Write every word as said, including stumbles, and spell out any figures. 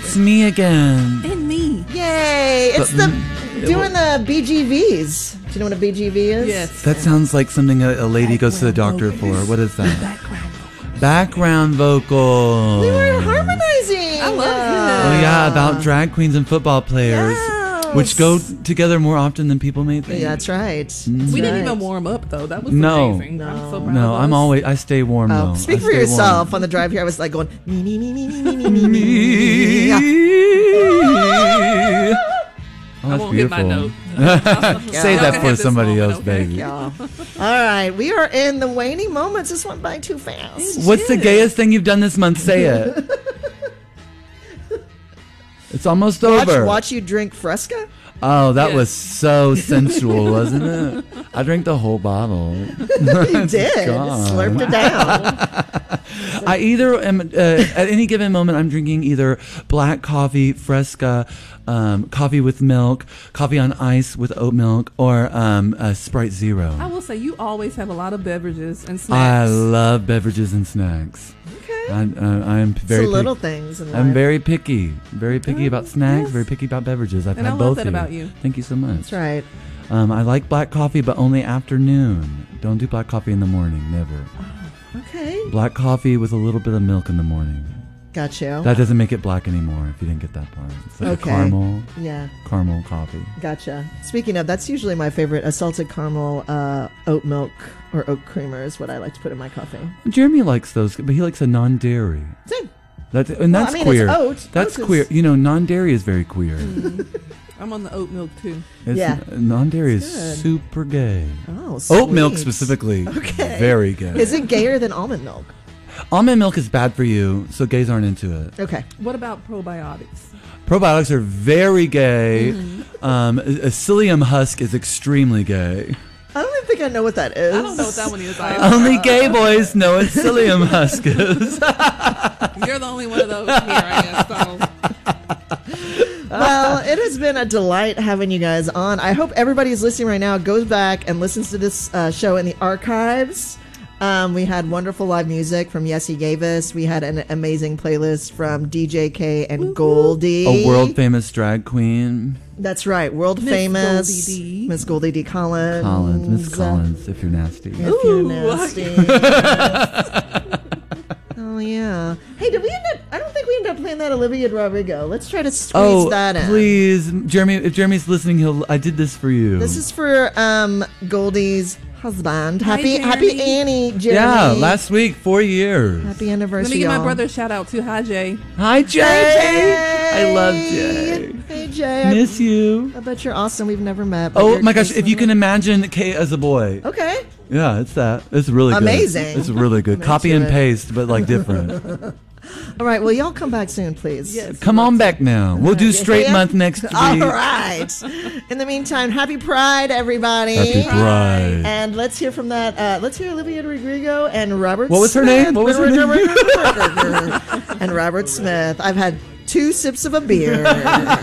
It's me again. And me. Yay! It's But, the mm, doing the B G Vs. Do you know what a B G V is? Yes. That sounds like something a, a lady goes to the doctor for. What is that? Background. Background vocal. We were harmonizing. I love uh, Oh yeah, about drag queens and football players, Yes. which go together more often than people may think. Yeah, that's right. Mm-hmm. That's We didn't right. even warm up though. That was No. amazing. No. I'm so proud No, of I'm us. always I stay warm Oh, though. speak I for stay yourself. warm. On the drive here, I was like going me me me me me me me me me. Yeah. Me. Oh, I that's won't hit my beautiful. note. Say Y'all that can for have this somebody moment, else, okay? baby. Yeah. All right, we are in the waning moments. This went by too fast. What's the Shit. gayest thing you've done this month? Say it. It's almost Watch, over. watch you drink Fresca. Oh, that Yes. was so sensual, wasn't it? I drank the whole bottle. You did. gone. Slurped it down. I either am uh, at any given moment I'm drinking either black coffee, Fresca, um, coffee with milk, coffee on ice with oat milk, or um, a Sprite Zero. I will say you always have a lot of beverages and I snacks. love beverages and snacks. Okay. I, uh, I'm It's very the little pick- things in life. I'm very picky, very picky Oh, about snacks, yes. very picky about beverages. I've And had I love both that here. about you. Thank you so much. That's right. Um, I like black coffee, but only afternoon. Don't do black coffee in the morning. Never. Okay. Black coffee with a little bit of milk in the morning. Got you. That doesn't make it black anymore. If you didn't get that part, it's like Okay. a caramel, yeah. caramel coffee. Gotcha. Speaking of, that's usually my favorite. A salted caramel uh, oat milk or oat creamer is what I like to put in my coffee. Jeremy likes those, but he likes a non-dairy. Same. That's and Well, that's I mean, queer. it's oat. That's Oat is- queer. You know, non-dairy is very queer. I'm on the oat milk too. It's, Yeah. non-dairy It's is good. super gay. Oh, Oat milk sweet. specifically, Okay. very gay. Is it gayer than almond milk? Almond milk is bad for you, so gays aren't into it. Okay. What about probiotics? Probiotics are very gay. Mm-hmm. Um, a, a psyllium husk is extremely gay. I don't even think I know what that is. I don't know what that one is. either. Only gay boys know what psyllium husk is. You're the only one of those here, I guess. So. Well, it has been a delight having you guys on. I hope everybody who's listening right now goes back and listens to this uh, show in the archives. Um, we had wonderful live music from Yes He Gave Us. We had an amazing playlist from D J K and Goldie. A world famous drag queen. That's right, world Miss famous Goldie D. Miss Goldie D. Collins. Collins, Miss Collins, if you're nasty. If you're Ooh, nasty. Oh yeah. Hey, did we end up? I don't think we ended up playing that Olivia Rodrigo. Let's try to squeeze Oh, that in. please, Jeremy. If Jeremy's listening, he'll. I did this for you. This is for um Goldie's husband. Hi, Happy Jeremy. Happy Annie, Jeremy. yeah, last week, four years. Happy anniversary. Let me give my y'all. brother a shout out too. Hi, Jay. Hi, Jay. Hey, I love Jay. Hey Jay. I- Miss you. I bet you're awesome. We've never met. but Oh you're my gosh! Casey If you can Lemon. imagine Kate as a boy, Okay. yeah, it's that. It's really good. Amazing. It's really good. I'm Copy into and it. paste, but like different. All right. Well, y'all come back soon, please. Yes. Come on back now. We'll do straight Yeah. month next week. All right. In the meantime, happy Pride, everybody. Happy Pride. And let's hear from that. Uh, let's hear Olivia Rodrigo and Robert. What was her Smith. name? What was her name? And Robert Smith. I've had two sips of a beer.